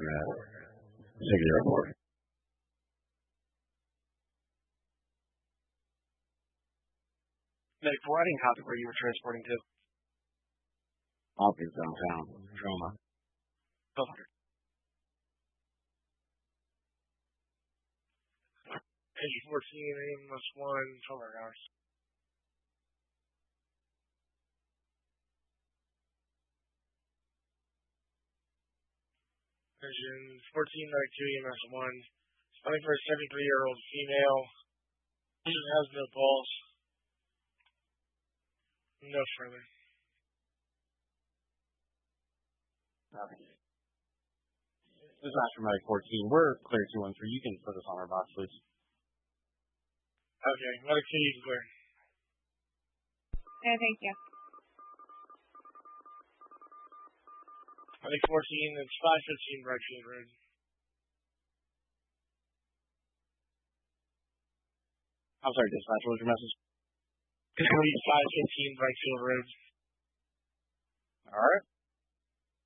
Take the airport. Medic 4, I didn't copy where you were transporting to. Hopkins downtown. Trauma. 1200. Engine 14, AMS 1, 12 hours. Engine 1492, EMS 1. Spotting for a 73-year-old female. Patient has no pulse. No further. This is Master Medic 14. We're clear 213. You can put us on our box, please. Okay, Medic 2, you can clear. Yeah, thank you. Medic 14, it's 515 Brightfield Road. I'm sorry, dispatch. What was your message? It's going to be 515 Brightfield Road. All right.